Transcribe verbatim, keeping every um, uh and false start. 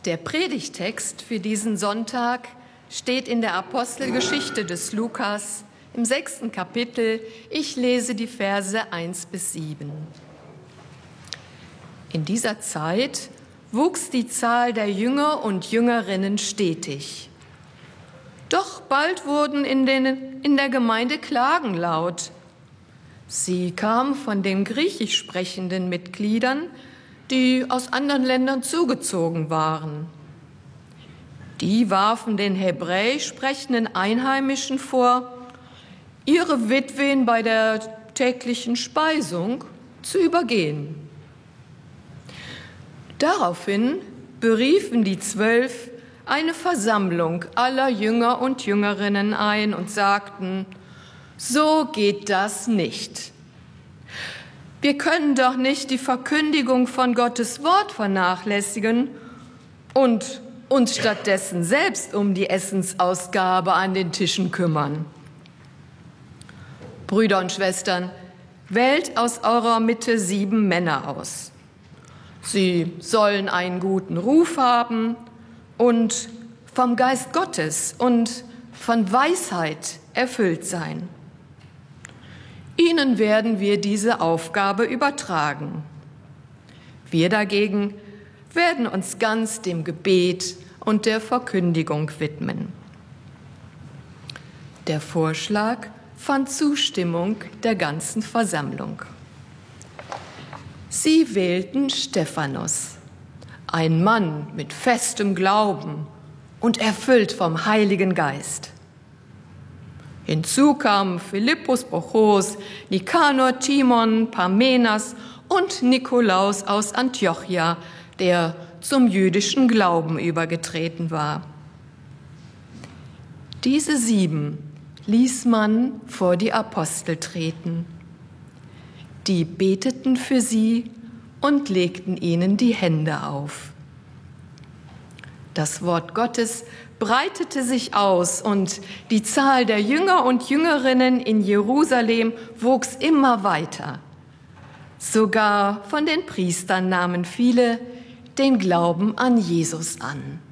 Der Predigtext für diesen Sonntag steht in der Apostelgeschichte des Lukas im sechsten Kapitel. Ich lese die Verse eins bis sieben. In dieser Zeit wuchs die Zahl der Jünger und Jüngerinnen stetig. Doch bald wurden in, den, in der Gemeinde Klagen laut. Sie kamen von den griechisch sprechenden Mitgliedern, die aus anderen Ländern zugezogen waren. Die warfen den hebräisch sprechenden Einheimischen vor, ihre Witwen bei der täglichen Speisung zu übergehen. Daraufhin beriefen die Zwölf eine Versammlung aller Jünger und Jüngerinnen ein und sagten: So geht das nicht. Wir können doch nicht die Verkündigung von Gottes Wort vernachlässigen und uns stattdessen selbst um die Essensausgabe an den Tischen kümmern. Brüder und Schwestern, wählt aus eurer Mitte sieben Männer aus. Sie sollen einen guten Ruf haben und vom Geist Gottes und von Weisheit erfüllt sein. Ihnen werden wir diese Aufgabe übertragen. Wir dagegen werden uns ganz dem Gebet und der Verkündigung widmen. Der Vorschlag fand Zustimmung der ganzen Versammlung. Sie wählten Stephanus, ein Mann mit festem Glauben und erfüllt vom Heiligen Geist. Hinzu kamen Philippus Bochos, Nikanor, Timon, Parmenas und Nikolaus aus Antiochia, der zum jüdischen Glauben übergetreten war. Diese sieben ließ man vor die Apostel treten. Die beteten für sie und legten ihnen die Hände auf. Das Wort Gottes breitete sich aus und die Zahl der Jünger und Jüngerinnen in Jerusalem wuchs immer weiter. Sogar von den Priestern nahmen viele den Glauben an Jesus an.